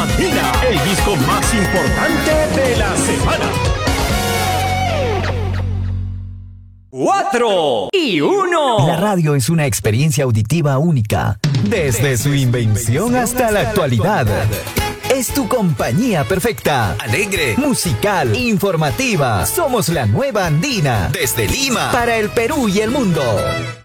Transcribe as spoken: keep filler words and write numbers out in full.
Andina, el disco más importante de la semana. Cuatro y uno. La radio es una experiencia auditiva única, desde su invención hasta la actualidad. Es tu compañía perfecta. Alegre, musical, informativa. Somos la nueva Andina. Desde Lima, para el Perú y el mundo.